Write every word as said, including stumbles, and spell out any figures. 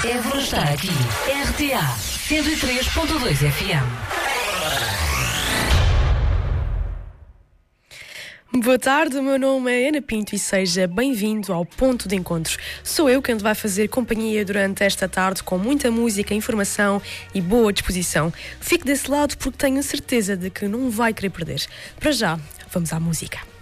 Évora está aqui. R T A cento e três ponto dois F M. Boa tarde, o meu nome é Ana Pinto e seja bem-vindo ao Ponto de Encontros. Sou eu quem te vai fazer companhia durante esta tarde com muita música, informação e boa disposição. Fique desse lado porque tenho certeza de que não vai querer perder. Para já, vamos à música.